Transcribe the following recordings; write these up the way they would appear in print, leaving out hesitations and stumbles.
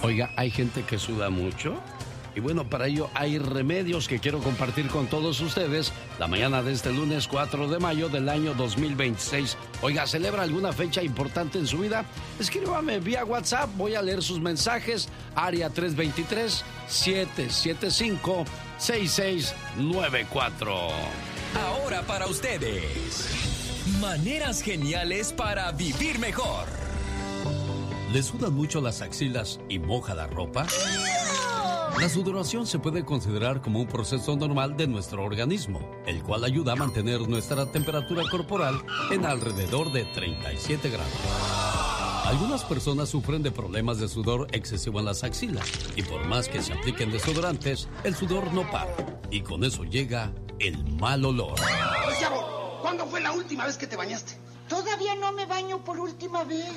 Oiga, hay gente que suda mucho. Y bueno, para ello hay remedios que quiero compartir con todos ustedes la mañana de este lunes 4 de mayo del año 2026. Oiga, ¿celebra alguna fecha importante en su vida? Escríbame vía WhatsApp, voy a leer sus mensajes. Área 323-775-6694. Ahora para ustedes, maneras geniales para vivir mejor. ¿Le sudan mucho las axilas y moja la ropa? La sudoración se puede considerar como un proceso normal de nuestro organismo, el cual ayuda a mantener nuestra temperatura corporal en alrededor de 37 grados. Algunas personas sufren de problemas de sudor excesivo en las axilas y por más que se apliquen desodorantes, el sudor no para y con eso llega el mal olor. Oye, amor, ¿cuándo fue la última vez que te bañaste? Todavía no me baño por última vez.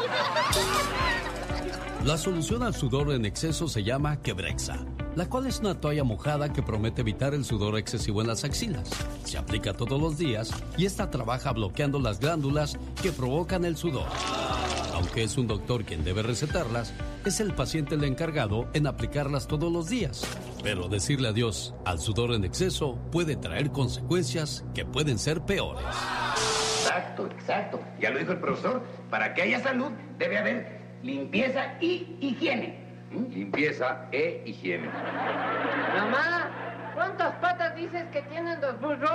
La solución al sudor en exceso se llama Quebrexa, la cual es una toalla mojada que promete evitar el sudor excesivo en las axilas. Se aplica todos los días y esta trabaja bloqueando las glándulas que provocan el sudor. Aunque es un doctor quien debe recetarlas, es el paciente el encargado en aplicarlas todos los días. Pero decirle adiós al sudor en exceso puede traer consecuencias que pueden ser peores. Exacto. Ya lo dijo el profesor. Para que haya salud debe haber limpieza y higiene. Limpieza e higiene. Mamá, ¿cuántas patas dices que tienen los burros?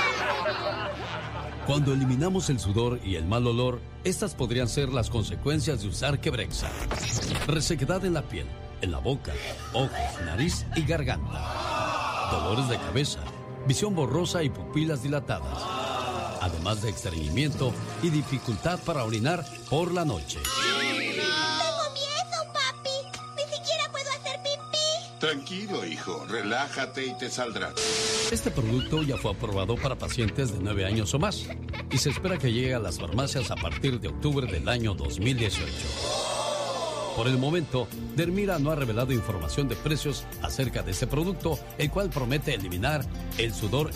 Cuando eliminamos el sudor y el mal olor, estas podrían ser las consecuencias de usar Quebrexa. Resequedad en la piel, en la boca, ojos, nariz y garganta. Dolores de cabeza, visión borrosa y pupilas dilatadas. Además de estreñimiento y dificultad para orinar por la noche. Tengo miedo, papi. Ni siquiera puedo hacer pipí. Tranquilo, hijo. Relájate y te saldrá. Este producto ya fue aprobado para pacientes de 9 años o más y se espera que llegue a las farmacias a partir de octubre del año 2018. Por el momento, Dermira no ha revelado información de precios acerca de este producto, el cual promete eliminar el sudor